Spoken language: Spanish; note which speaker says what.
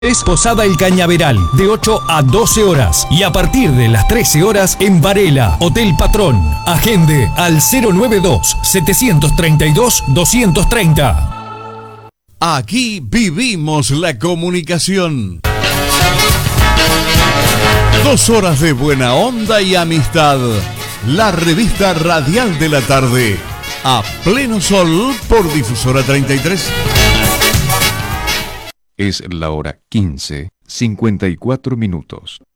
Speaker 1: Es Posada El Cañaveral, de 8 a 12 horas. Y a partir de las 13 horas en Varela, Hotel Patrón. Agende al 092-732-230.
Speaker 2: Aquí vivimos la comunicación. 2 horas de buena onda y amistad. La revista radial de la tarde. A pleno sol por Difusora 33.
Speaker 3: Es la hora 15:54.